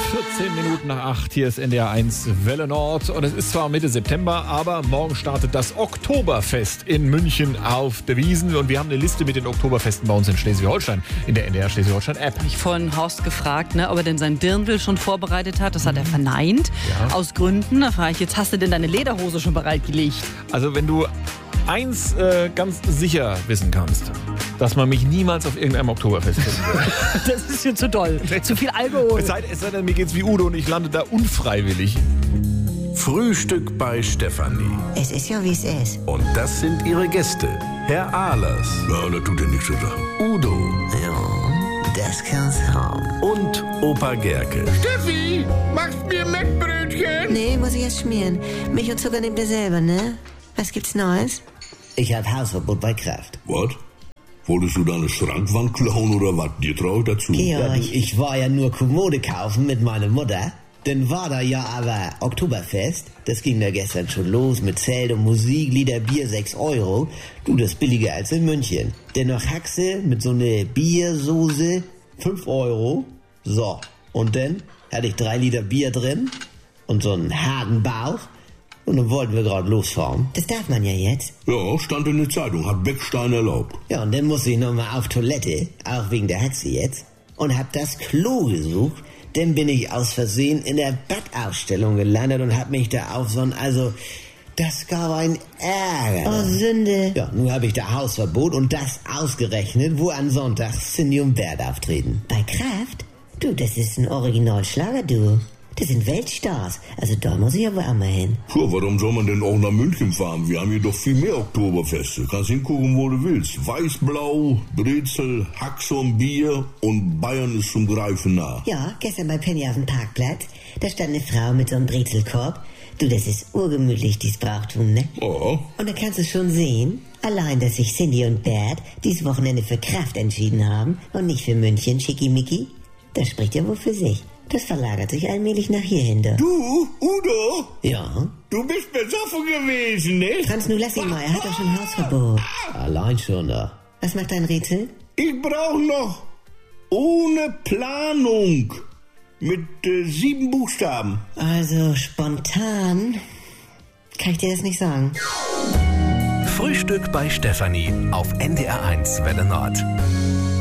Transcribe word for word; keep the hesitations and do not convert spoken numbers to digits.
vierzehn Minuten nach acht, hier ist N D R eins Welle Nord und es ist zwar Mitte September, aber morgen startet das Oktoberfest in München auf der Wiesn und wir haben eine Liste mit den Oktoberfesten bei uns in Schleswig-Holstein, in der N D R Schleswig-Holstein-App. Ich habe vorhin Horst gefragt, ne, ob er denn sein Dirndl schon vorbereitet hat, das hat er verneint, Ja. aus Gründen. Da frage ich jetzt, hast du denn deine Lederhose schon bereitgelegt? Also wenn du eins äh, ganz sicher wissen kannst, dass man mich niemals auf irgendeinem Oktoberfest finden wird. Das ist hier zu doll, zu viel Alkohol. Es sei, es sei denn, mir geht's wie Udo und ich lande da unfreiwillig. Frühstück bei Stefanie. Es ist ja, wie es ist. Und das sind ihre Gäste. Herr Ahlers. Ja, das tut ja nichts zu sagen. Udo. Ja, das kann's haben. Und Opa Gerke. Steffi, machst mir Mettbrötchen? Nee, muss ich erst schmieren. Milch und Zucker nehmt ihr selber, ne? Was gibt's Neues? Ich hab Hausverbot bei Kraft. Was? Wolltest du deine Schrankwand klauen oder was? Dir trau ich dazu. Ja, Georg. du, ich war ja nur Kommode kaufen mit meiner Mutter. Dann war da ja aber Oktoberfest. Das ging da gestern schon los mit Zelt und Musik, Liter Bier sechs Euro. Du, das ist billiger als in München. Dennoch Haxe mit so ne Biersoße fünf Euro. So, und dann hatte ich drei Liter Bier drin und so einen harten Bauch. Und dann wollten wir gerade losfahren. Das darf man ja jetzt. Ja, stand in der Zeitung, hat Beckstein erlaubt. Ja, und dann musste ich nochmal auf Toilette, auch wegen der Haxe jetzt, und hab das Klo gesucht. Dann bin ich aus Versehen in der Badausstellung gelandet und hab mich da auf so ein, also, das gab ein Ärger. Oh, Sünde. Ja, nun habe ich da Hausverbot und das ausgerechnet, wo am Sonntag Cindy und Bert auftreten. Bei Kraft? Du, das ist ein Originalschlager, du. Das sind Weltstars. Also da muss ich aber auch mal hin. Puh, warum soll man denn auch nach München fahren? Wir haben hier doch viel mehr Oktoberfeste. Kannst hingucken, wo du willst. Weißblau, Brezel, Haxe und Bier und Bayern ist zum Greifen nah. Ja, gestern bei Penny auf dem Parkplatz. Da stand eine Frau mit so einem Brezelkorb. Du, das ist urgemütlich, dies Brauchtum, ne? Ja, Und da kannst du schon sehen, allein, dass sich Cindy und Bert dieses Wochenende für Kraft entschieden haben und nicht für München, Schickimicki, das spricht ja wohl für sich. Das verlagert sich allmählich nach hier hin, da. du, Udo, Ja, du bist besoffen gewesen, ne? Franz, nun lass ihn mal, er hat doch schon Hausverbot. allein schon da. Was macht dein Rätsel? Ich brauch noch ohne Planung mit äh, sieben Buchstaben. Also, spontan kann ich dir das nicht sagen. Frühstück bei Stefanie auf N D R eins Welle Nord.